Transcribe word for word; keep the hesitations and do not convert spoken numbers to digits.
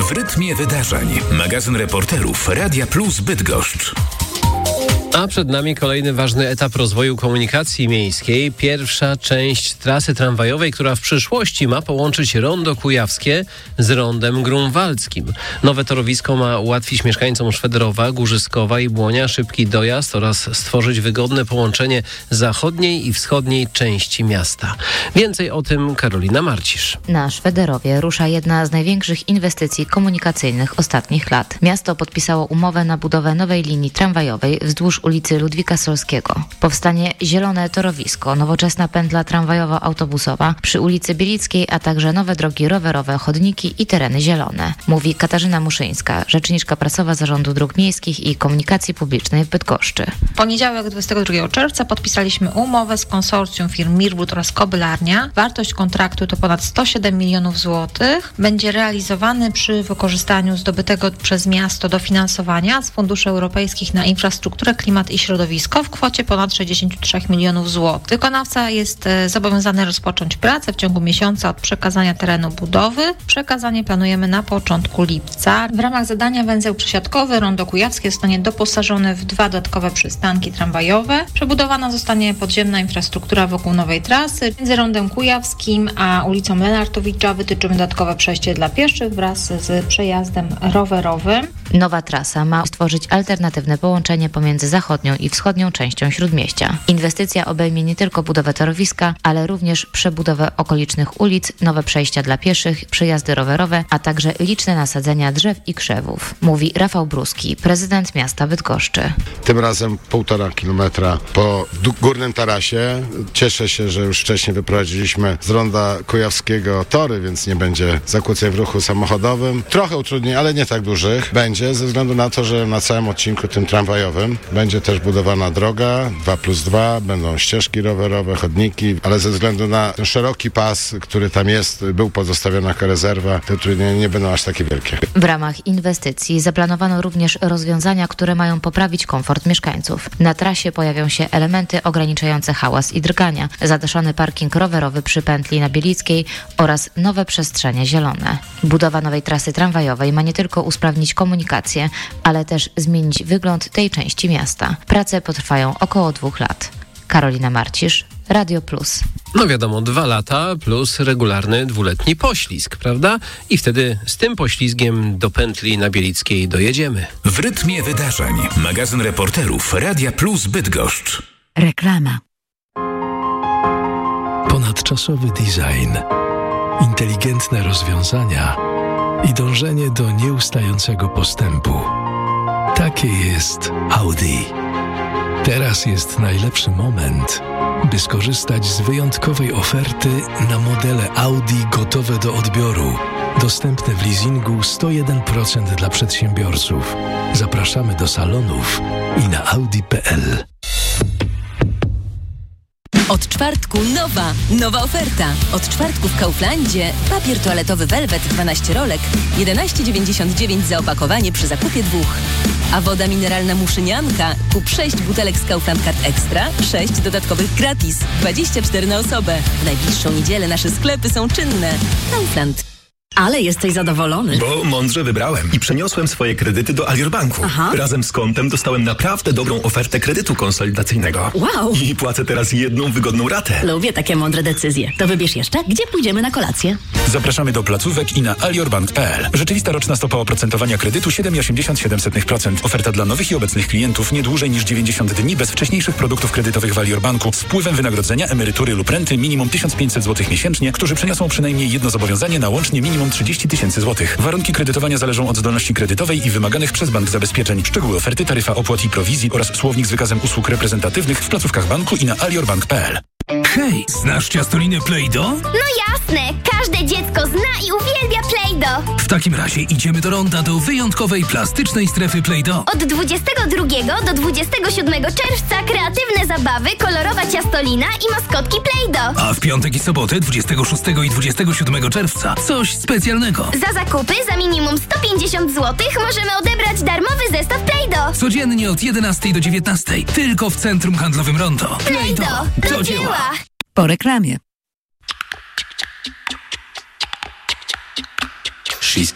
W rytmie wydarzeń. Magazyn reporterów Radia Plus Bydgoszcz. A przed nami kolejny ważny etap rozwoju komunikacji miejskiej. Pierwsza część trasy tramwajowej, która w przyszłości ma połączyć Rondo Kujawskie z Rondem Grunwaldzkim. Nowe torowisko ma ułatwić mieszkańcom Szwederowa, Górzyskowa i Błonia szybki dojazd oraz stworzyć wygodne połączenie zachodniej i wschodniej części miasta. Więcej o tym Karolina Marcisz. Na Szwederowie rusza jedna z największych inwestycji komunikacyjnych ostatnich lat. Miasto podpisało umowę na budowę nowej linii tramwajowej wzdłuż ulicy Ludwika Solskiego. Powstanie zielone torowisko, nowoczesna pętla tramwajowo-autobusowa przy ulicy Bielickiej, a także nowe drogi rowerowe, chodniki i tereny zielone. Mówi Katarzyna Muszyńska, rzeczniczka prasowa Zarządu Dróg Miejskich i Komunikacji Publicznej w Bydgoszczy. W poniedziałek dwudziestego drugiego czerwca podpisaliśmy umowę z konsorcjum firm Mirwood oraz Kobylarnia. Wartość kontraktu to ponad sto siedem milionów złotych. Będzie realizowany przy wykorzystaniu zdobytego przez miasto dofinansowania z funduszy europejskich na infrastrukturę, klimat i środowisko w kwocie ponad sześćdziesiąt trzy milionów złotych. Wykonawca jest zobowiązany rozpocząć pracę w ciągu miesiąca od przekazania terenu budowy. Przekazanie planujemy na początku lipca. W ramach zadania węzeł przesiadkowy Rondo Kujawskie zostanie doposażone w dwa dodatkowe przystanki tramwajowe. Przebudowana zostanie podziemna infrastruktura wokół nowej trasy. Między Rondem Kujawskim a ulicą Lenartowicza wytyczymy dodatkowe przejście dla pieszych wraz z przejazdem rowerowym. Nowa trasa ma stworzyć alternatywne połączenie pomiędzy zachodnią i wschodnią częścią Śródmieścia. Inwestycja obejmie nie tylko budowę torowiska, ale również przebudowę okolicznych ulic, nowe przejścia dla pieszych, przejazdy rowerowe, a także liczne nasadzenia drzew i krzewów. Mówi Rafał Bruski, prezydent miasta Bydgoszczy. Tym razem półtora kilometra po górnym tarasie. Cieszę się, że już wcześniej wyprowadziliśmy z Ronda Kujawskiego tory, więc nie będzie zakłóceń w ruchu samochodowym. Trochę utrudnień, ale nie tak dużych będzie, ze względu na to, że na całym odcinku tym tramwajowym będzie też budowana droga dwa plus dwa, będą ścieżki rowerowe, chodniki, ale ze względu na ten szeroki pas, który tam jest, był pozostawiony jako rezerwa, te utrudnienia nie będą aż takie wielkie. W ramach inwestycji zaplanowano również rozwiązania, które mają poprawić komfort mieszkańców. Na trasie pojawią się elementy ograniczające hałas i drgania, zadaszony parking rowerowy przy pętli na Bielickiej oraz nowe przestrzenie zielone. Budowa nowej trasy tramwajowej ma nie tylko usprawnić komunikację, ale też zmienić wygląd tej części miasta. Prace potrwają około dwóch lat. Karolina Marcisz, Radio Plus. No wiadomo, dwa lata plus regularny dwuletni poślizg, prawda? I wtedy z tym poślizgiem do pętli na Bielickiej dojedziemy. W rytmie wydarzeń. Magazyn reporterów Radia Plus Bydgoszcz. Reklama. Ponadczasowy design, inteligentne rozwiązania i dążenie do nieustającego postępu. Takie jest Audi. Teraz jest najlepszy moment, by skorzystać z wyjątkowej oferty na modele Audi gotowe do odbioru. Dostępne w leasingu sto jeden procent dla przedsiębiorców. Zapraszamy do salonów i na audi kropka p l. Od czwartku nowa, nowa oferta. Od czwartku w Kauflandzie papier toaletowy Velvet dwanaście rolek, jedenaście dziewięćdziesiąt dziewięć za opakowanie przy zakupie dwóch. A woda mineralna Muszynianka, kup sześć butelek z Kaufland Card Extra, sześć dodatkowych gratis, dwadzieścia cztery na osobę. W najbliższą niedzielę nasze sklepy są czynne. Kaufland. Ale jesteś zadowolony. Bo mądrze wybrałem i przeniosłem swoje kredyty do Alior Banku. Aha. Razem z kontem dostałem naprawdę dobrą ofertę kredytu konsolidacyjnego. Wow. I płacę teraz jedną wygodną ratę. Lubię takie mądre decyzje. To wybierz jeszcze, gdzie pójdziemy na kolację. Zapraszamy do placówek i na aliorbank kropka p l. Rzeczywista roczna stopa oprocentowania kredytu siedem przecinek osiemdziesiąt siedem procent. Oferta dla nowych i obecnych klientów nie dłużej niż dziewięćdziesiąt dni bez wcześniejszych produktów kredytowych w Alior Banku z wpływem wynagrodzenia, emerytury lub renty minimum tysiąc pięćset złotych miesięcznie, którzy przeniosą przynajmniej jedno zobowiązanie na łącznie minimum trzydzieści tysięcy złotych. Warunki kredytowania zależą od zdolności kredytowej i wymaganych przez bank zabezpieczeń. Szczegóły oferty, taryfa opłat i prowizji oraz słownik z wykazem usług reprezentatywnych w placówkach banku i na aliorbank kropka p l. Hej, znasz ciastolinę Play-Doh? No jasne, każde dziecko zna i uwielbia Play-Doh. W takim razie idziemy do Ronda, do wyjątkowej plastycznej strefy Play-Doh. Od dwudziestego drugiego do dwudziestego siódmego czerwca kreatywne zabawy, kolorowa ciastolina i maskotki Play-Doh. A w piątek i sobotę dwudziestego szóstego i dwudziestego siódmego czerwca coś specjalnego. Za zakupy za minimum sto pięćdziesiąt złotych możemy odebrać darmowy zestaw Play-Doh. Codziennie od jedenastej do dziewiętnastej. Tylko w Centrum Handlowym Rondo. Play-Doh. Do dzieła. Po reklamie.